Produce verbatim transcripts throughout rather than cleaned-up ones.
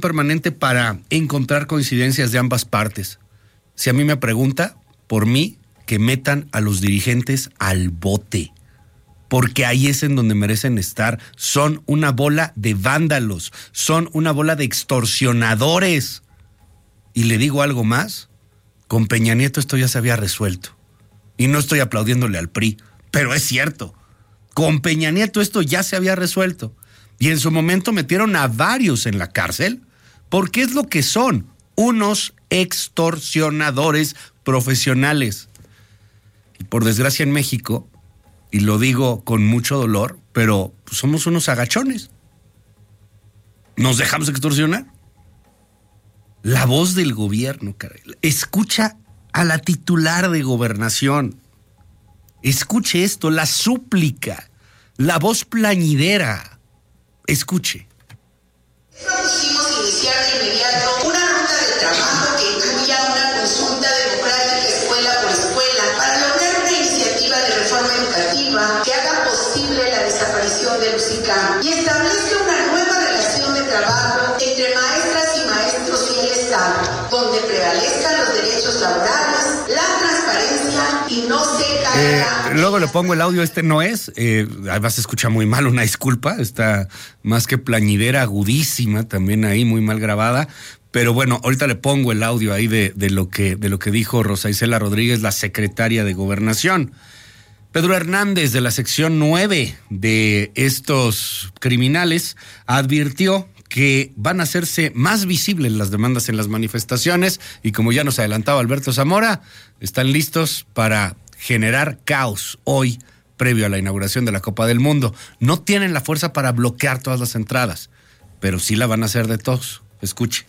permanente para encontrar coincidencias de ambas partes. Si a mí me pregunta, por mí, que metan a los dirigentes al bote, porque ahí es en donde merecen estar. Son una bola de vándalos, son una bola de extorsionadores. Y le digo algo más, con Peña Nieto esto ya se había resuelto. Y no estoy aplaudiéndole al P R I, pero es cierto. Con Peña Nieto esto ya se había resuelto. Y en su momento metieron a varios en la cárcel, porque es lo que son, unos extorsionadores profesionales. Y por desgracia en México, y lo digo con mucho dolor, pero somos unos agachones. ¿Nos dejamos extorsionar? La voz del gobierno, caray. Escucha a la titular de Gobernación. Escuche esto, la súplica, la voz plañidera. Escuche. Propusimos iniciar de inmediato una ruta de trabajo que incluya una consulta democrática escuela por escuela para lograr una iniciativa de reforma educativa que haga posible la desaparición del U C I C A M y establezca una nueva relación de trabajo entre maestras y maestros y el Estado, donde prevalezcan los derechos laborales, la transparencia y no se caiga. Eh, luego le pongo el audio, este no es, eh, además se escucha muy mal, una disculpa, está más que plañidera, agudísima, también ahí muy mal grabada, pero bueno, ahorita le pongo el audio ahí de, de, lo, que, de lo que dijo Rosa Isela Rodríguez, la secretaria de Gobernación. Pedro Hernández, de la sección nueve de estos criminales, advirtió que van a hacerse más visibles las demandas en las manifestaciones y, como ya nos adelantaba Alberto Zamora, están listos para generar caos hoy, previo a la inauguración de la Copa del Mundo. No tienen la fuerza para bloquear todas las entradas, pero sí la van a hacer de todos. Escuche.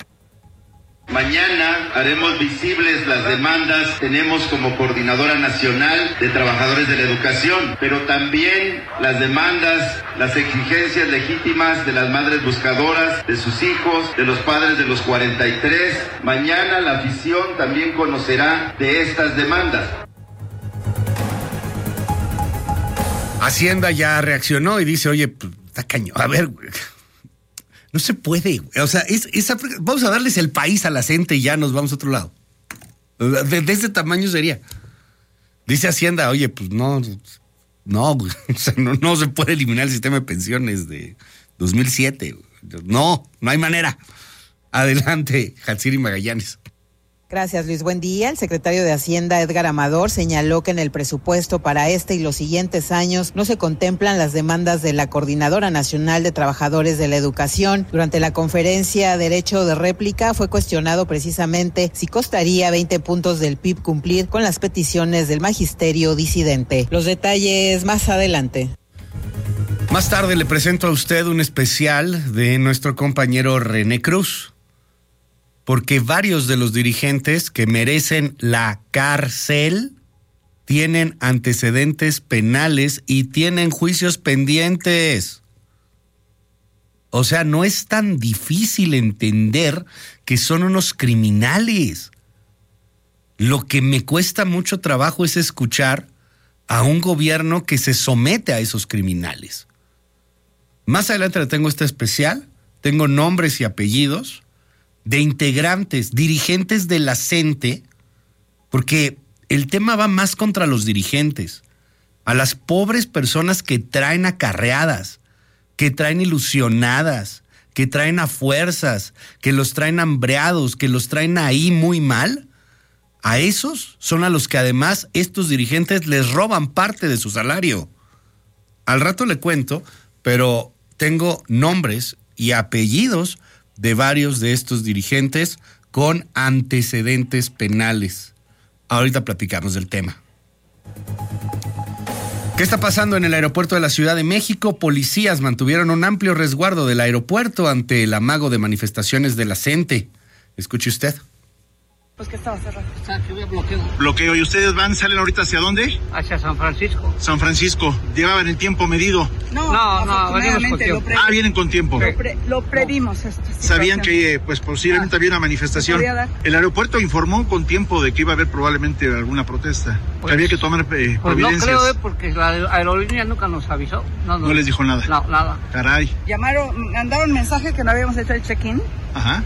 Mañana haremos visibles las demandas. Tenemos como Coordinadora Nacional de Trabajadores de la Educación, pero también las demandas, las exigencias legítimas de las madres buscadoras, de sus hijos, de los padres de los cuarenta y tres. Mañana la afición también conocerá de estas demandas. Hacienda ya reaccionó y dice, oye, pues, está cañón. A ver, güey. No se puede, güey. O sea, es, es, vamos a darles el país a la gente y ya nos vamos a otro lado. De, de ese tamaño sería. Dice Hacienda, oye, pues no, no, güey. O sea, no, no se puede eliminar el sistema de pensiones de dos mil siete. Güey. No, no hay manera. Adelante, Hatsiri Magallanes. Gracias, Luis. Buen día. El secretario de Hacienda, Edgar Amador, señaló que en el presupuesto para este y los siguientes años no se contemplan las demandas de la Coordinadora Nacional de Trabajadores de la Educación. Durante la conferencia Derecho de Réplica fue cuestionado precisamente si costaría veinte puntos del P I B cumplir con las peticiones del magisterio disidente. Los detalles más adelante. Más tarde le presento a usted un especial de nuestro compañero René Cruz, porque varios de los dirigentes que merecen la cárcel tienen antecedentes penales y tienen juicios pendientes. O sea, no es tan difícil entender que son unos criminales. Lo que me cuesta mucho trabajo es escuchar a un gobierno que se somete a esos criminales. Más adelante le tengo este especial, tengo nombres y apellidos de integrantes, dirigentes de la CENTE, porque el tema va más contra los dirigentes, a las pobres personas que traen acarreadas, que traen ilusionadas, que traen a fuerzas, que los traen hambreados, que los traen ahí muy mal. A esos son a los que además estos dirigentes les roban parte de su salario. Al rato le cuento, pero tengo nombres y apellidos de varios de estos dirigentes con antecedentes penales. Ahorita platicamos del tema. ¿Qué está pasando en el aeropuerto de la Ciudad de México? Policías mantuvieron un amplio resguardo del aeropuerto ante el amago de manifestaciones de la CENTE. Escuche usted. Pues que estaba cerrado. Está, que había bloqueo. Bloqueo. ¿Y ustedes van, salen ahorita hacia dónde? Hacia San Francisco. San Francisco. ¿Llevaban el tiempo medido? No, no, no, venimos con tiempo. Pre- ah, vienen con tiempo. Lo, pre- lo previmos esto. Sabían que pues posiblemente ah, había una manifestación. El aeropuerto informó con tiempo de que iba a haber probablemente alguna protesta. Pues, que había que tomar eh, pues providencias. No creo, eh, porque la aerolínea nunca nos avisó. No, no, no les dijo nada. No, nada. Caray. Llamaron, mandaron mensaje que no habíamos hecho el check-in. Ajá.